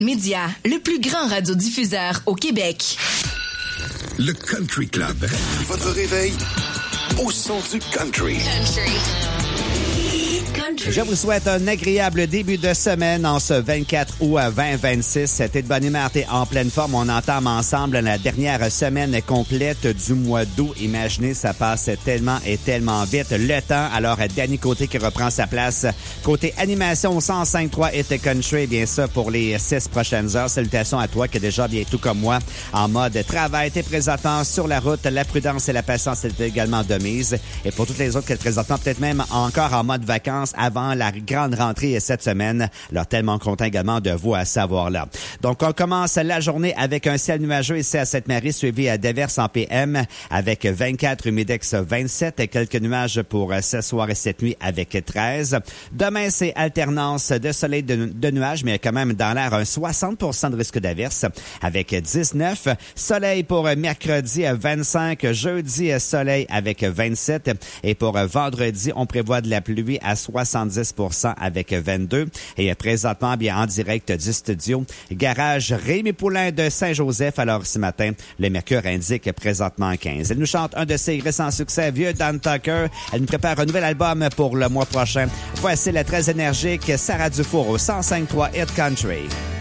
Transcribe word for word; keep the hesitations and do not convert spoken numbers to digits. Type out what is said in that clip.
Média, le plus grand radiodiffuseur au Québec. Le Country Club. Votre réveil au son du country. Country. Je vous souhaite un agréable début de semaine en ce vingt-quatre août vingt vingt-six. T'es de bonne humeur, t'es en pleine forme. On entame ensemble la dernière semaine complète du mois d'août. Imaginez, ça passe tellement et tellement vite le temps. Alors, Danny Côté qui reprend sa place. Côté animation, cent cinq point trois Hit Country, bien ça, pour les six prochaines heures. Salutations à toi qui est déjà bien tout comme moi en mode travail. T'es présentement sur la route. La prudence et la patience est également de mise. Et pour toutes les autres qui sont présentement peut-être même encore en mode vacances avant la grande rentrée cette semaine. Alors, tellement content également de vous à savoir là. Donc, on commence la journée avec un ciel nuageux ici à Sainte-Marie, suivi à d'averses en P M avec vingt-quatre, humidex vingt-sept et quelques nuages pour ce soir et cette nuit avec treize. Demain, c'est alternance de soleil de, de nuages, mais quand même dans l'air un soixante pour cent de risque d'averse avec dix-neuf. Soleil pour mercredi vingt-cinq, jeudi soleil avec vingt-sept et pour vendredi, on prévoit de la pluie à soixante-dix pour cent avec vingt-deux. Et présentement, bien en direct du studio, garage Rémi Poulain de Saint-Joseph. Alors, ce matin, le mercure indique présentement quinze. Elle nous chante un de ses récents succès, Vieux Dan Tucker. Elle nous prépare un nouvel album pour le mois prochain. Voici la très énergique Sarah Dufour au cent cinq point trois Hit Country.